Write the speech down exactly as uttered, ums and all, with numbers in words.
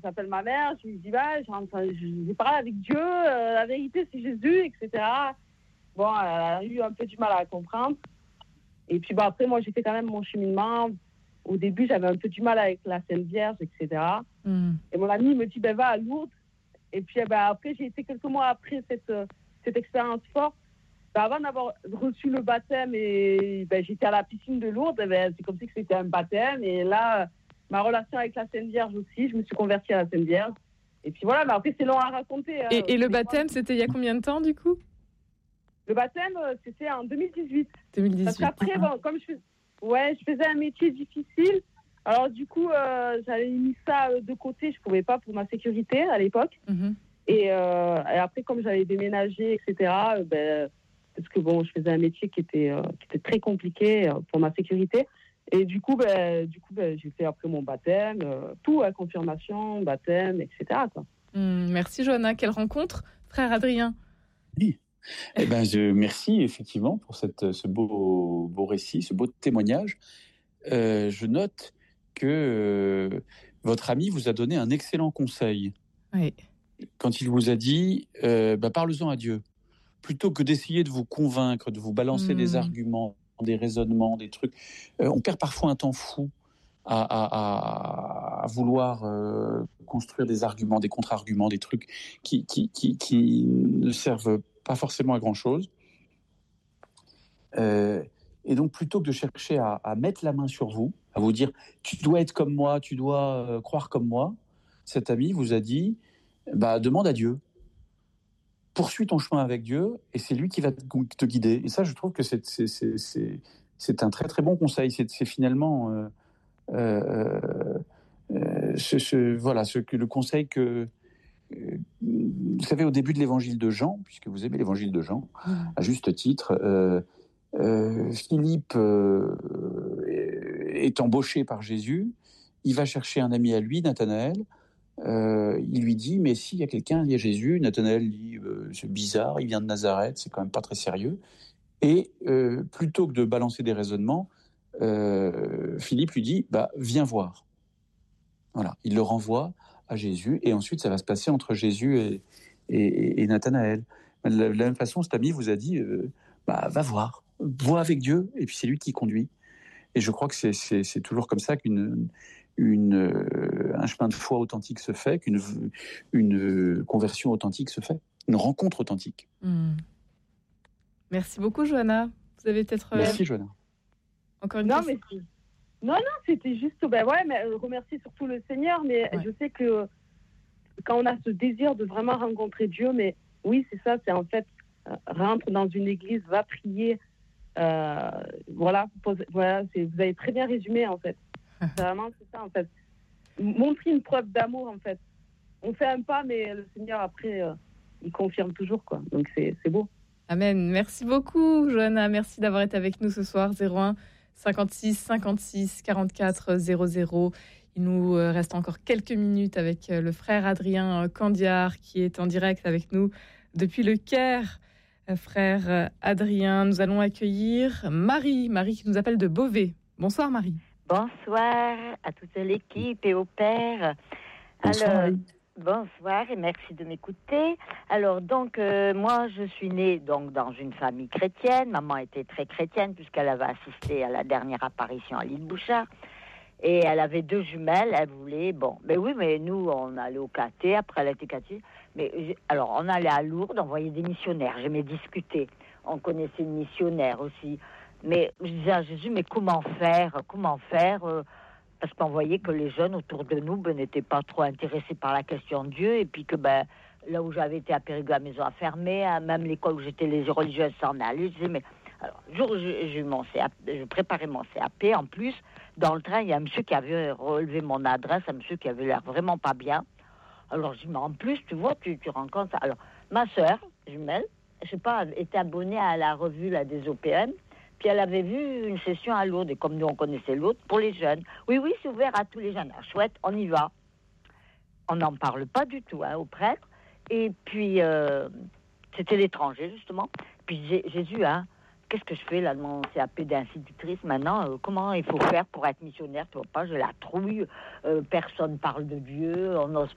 j'appelle ma mère, je lui dis, bah, j'ai, enfin, j'ai parlé avec Dieu, euh, la vérité, c'est Jésus, et cetera. Bon, elle a eu un peu du mal à comprendre. Et puis, bon, après, moi, j'ai fait quand même mon cheminement. Au début, j'avais un peu du mal avec la Sainte Vierge, et cetera. Mm. Et mon ami me dit, ben, va à Lourdes. Et puis, ben, après, j'ai été quelques mois après cette, cette expérience forte. Ben, avant d'avoir reçu le baptême, et ben, j'étais à la piscine de Lourdes, ben, c'est comme si c'était un baptême. Et là, ma relation avec la Sainte Vierge aussi, je me suis convertie à la Sainte Vierge. Et puis voilà, mais après, c'est long à raconter. Et, hein, et le baptême, c'était il y a combien de temps, du coup ? Le baptême, c'était en deux mille dix-huit. deux mille dix-huit. Parce qu'après, bon, comme je, ouais, je faisais un métier difficile, alors du coup, euh, j'avais mis ça de côté, je ne pouvais pas pour ma sécurité à l'époque. Mm-hmm. Et, euh, et après, comme j'avais déménagé, et cetera, ben, parce que bon, je faisais un métier qui était, euh, qui était très compliqué pour ma sécurité. Et du coup, ben, du coup ben, j'ai fait après mon baptême, euh, tout, hein, confirmation, baptême, et cetera, quoi. Mmh, merci Johanna. Quelle rencontre, frère Adrien ? Oui. Eh ben, je merci effectivement pour cette, ce beau, beau récit, ce beau témoignage. Euh, je note que euh, votre ami vous a donné un excellent conseil. Oui. Quand il vous a dit, euh, bah, parle-en à Dieu. Plutôt que d'essayer de vous convaincre, de vous balancer mmh. des arguments, des raisonnements, des trucs. Euh, on perd parfois un temps fou à, à, à vouloir euh, construire des arguments, des contre-arguments, des trucs qui, qui, qui, qui ne servent pas forcément à grand-chose. Euh, et donc, plutôt que de chercher à, à mettre la main sur vous, à vous dire « tu dois être comme moi, tu dois euh, croire comme moi », cet ami vous a dit bah, « demande à Dieu, poursuis ton chemin avec Dieu et c'est lui qui va te, te guider ». Et ça, je trouve que c'est, c'est, c'est, c'est, c'est un très très bon conseil. C'est, c'est finalement euh, euh, euh, ce, ce, voilà, ce, le conseil que... Vous savez, au début de l'évangile de Jean, puisque vous aimez l'évangile de Jean, mmh. à juste titre, euh, euh, Philippe euh, est embauché par Jésus, il va chercher un ami à lui, Nathanaël, euh, il lui dit, mais s'il y a quelqu'un, il y a Jésus. Nathanaël dit, euh, c'est bizarre, il vient de Nazareth, c'est quand même pas très sérieux. Et euh, plutôt que de balancer des raisonnements, euh, Philippe lui dit, bah, viens voir. Voilà, il le renvoie à Jésus, et ensuite ça va se passer entre Jésus et, et, et Nathanaël. De la, de la même façon, cet ami vous a dit, euh, bah, va voir, vois avec Dieu, et puis c'est lui qui conduit. Et je crois que c'est, c'est, c'est toujours comme ça qu'une une, euh, un chemin de foi authentique se fait, qu'une une conversion authentique se fait, une rencontre authentique. Mmh. Merci beaucoup, Johanna. Vous avez peut-être... Merci, Johanna. Encore une non, question. Mais non, non, c'était juste, ben ouais, mais remercier surtout le Seigneur, mais ouais. Je sais que quand on a ce désir de vraiment rencontrer Dieu, mais oui, c'est ça, c'est en fait, euh, rentre dans une église, va prier, euh, voilà, pose, voilà c'est, vous avez très bien résumé, en fait. C'est vraiment, c'est ça, en fait. Montrer une preuve d'amour, en fait. On fait un pas, mais le Seigneur, après, euh, il confirme toujours, quoi. Donc, c'est, c'est beau. Amen. Merci beaucoup, Johanna. Merci d'avoir été avec nous ce soir. zéro un cinquante-six cinquante-six quarante-quatre zéro zéro. Il nous reste encore quelques minutes avec le frère Adrien Candiard qui est en direct avec nous depuis le Caire. Frère Adrien, nous allons accueillir Marie. Marie qui nous appelle de Beauvais. Bonsoir, Marie. Bonsoir à toute l'équipe et au père. Bonsoir. Alors, bonsoir et merci de m'écouter. Alors donc euh, moi je suis née donc dans une famille chrétienne. Maman était très chrétienne puisqu'elle avait assisté à la dernière apparition à l'île Bouchard. Et elle avait deux jumelles. Elle voulait bon, mais oui, mais nous on allait au caté. Après elle était caté. Mais alors on allait à Lourdes, on voyait des missionnaires. J'aimais discuter. On connaissait une missionnaire aussi. Mais je disais à Jésus, mais comment faire, comment faire euh, parce qu'on voyait que les jeunes autour de nous ben, n'étaient pas trop intéressés par la question de Dieu, et puis que ben, là où j'avais été à Périgueux, la maison a fermé, hein, même l'école où j'étais, les religieuses s'en allaient. Je disais, mais alors, le jour où je, je, mon C A P, je préparais mon C A P, en plus, dans le train, il y a un monsieur qui avait relevé mon adresse, un monsieur qui avait l'air vraiment pas bien. Alors je dis, mais en plus, tu vois, tu, tu rencontres... Alors, ma sœur jumelle, je sais pas, était abonnée à la revue là, des O P M, puis elle avait vu une session à Lourdes, et comme nous on connaissait Lourdes, pour les jeunes. Oui, oui, c'est ouvert à tous les jeunes. Ah, chouette, on y va. On n'en parle pas du tout hein, aux prêtres. Et puis, euh, c'était l'étranger, justement. Puis Jésus, hein, qu'est-ce que je fais là de mon C A P d'institutrice maintenant euh, comment il faut faire pour être missionnaire? Tu vois pas, j'ai la trouille. Euh, personne parle de Dieu, on n'ose